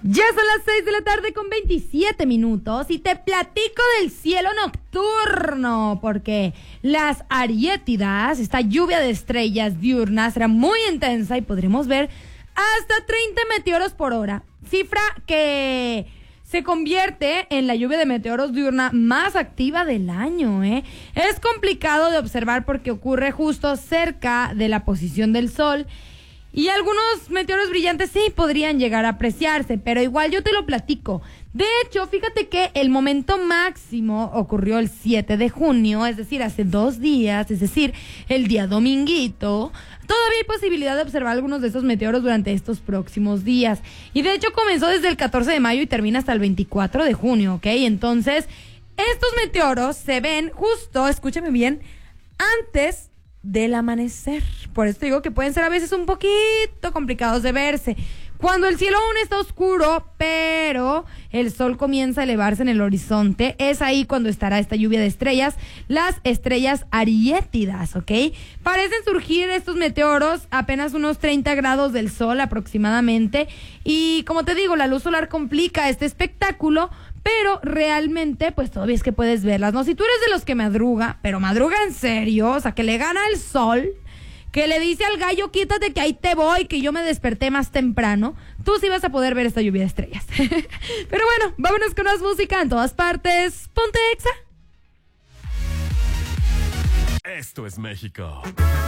Ya son las 6 de la tarde con 27 minutos y te platico del cielo nocturno, porque las ariétidas, esta lluvia de estrellas diurnas, será muy intensa y podremos ver hasta 30 meteoros por hora, cifra que se convierte en la lluvia de meteoros diurna más activa del año, ¿eh? Es complicado de observar porque ocurre justo cerca de la posición del Sol. Y algunos meteoros brillantes sí podrían llegar a apreciarse, pero igual yo te lo platico. De hecho, fíjate que el momento máximo ocurrió el 7 de junio, es decir, hace 2 días, es decir, el día dominguito. Todavía hay posibilidad de observar algunos de esos meteoros durante estos próximos días. Y de hecho comenzó desde el 14 de mayo y termina hasta el 24 de junio, ¿ok? Entonces, estos meteoros se ven justo, escúchame bien, antes del amanecer. Por eso digo que pueden ser a veces un poquito complicados de verse. Cuando el cielo aún está oscuro, pero el sol comienza a elevarse en el horizonte, es ahí cuando estará esta lluvia de estrellas, las estrellas ariétidas, ¿ok? Parecen surgir estos meteoros apenas unos 30 grados del sol aproximadamente, y como te digo, la luz solar complica este espectáculo, pero realmente, pues todavía es que puedes verlas, ¿no? Si tú eres de los que madruga, pero madruga en serio, o sea, que le gana el sol, que le dice al gallo, quítate que ahí te voy, que yo me desperté más temprano, tú sí vas a poder ver esta lluvia de estrellas. Pero bueno, vámonos con más música en todas partes. Ponte Exa. Esto es México.